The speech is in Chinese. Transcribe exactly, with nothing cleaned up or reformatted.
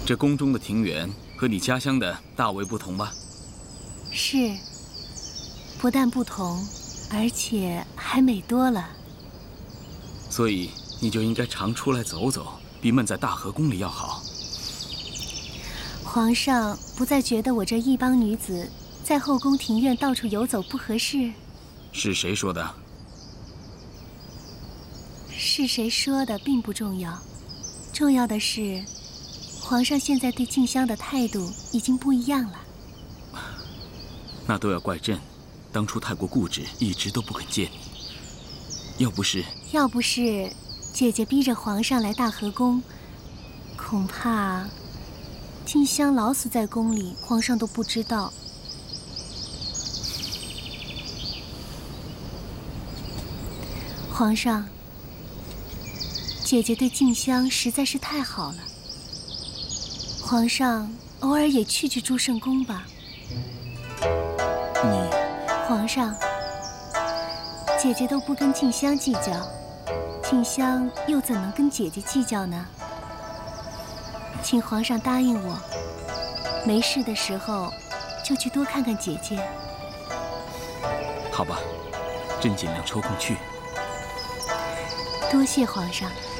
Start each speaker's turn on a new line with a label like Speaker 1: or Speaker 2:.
Speaker 1: 这宫中的庭园和你家乡的大为不同吧？
Speaker 2: 是，不但不同，而且还美多了。
Speaker 1: 所以你就应该常出来走走，比闷在大和宫里要好。
Speaker 2: 皇上不再觉得我这一帮女子在后宫庭院到处游走不合适？
Speaker 1: 是谁说的？
Speaker 2: 是谁说的并不重要，重要的是，皇上现在对静香的态度已经不一样了。
Speaker 1: 那都要怪朕，当初太过固执，一直都不肯见你。要不是
Speaker 2: 要不是姐姐逼着皇上来大和宫，恐怕静香老死在宫里，皇上都不知道。皇上，姐姐对静香实在是太好了，皇上偶尔也去去祝圣宫吧。
Speaker 1: 你，
Speaker 2: 皇上，姐姐都不跟静香计较，静香又怎能跟姐姐计较呢？请皇上答应我，没事的时候就去多看看姐姐。
Speaker 1: 好吧，朕尽量抽空去。
Speaker 2: 多谢皇上。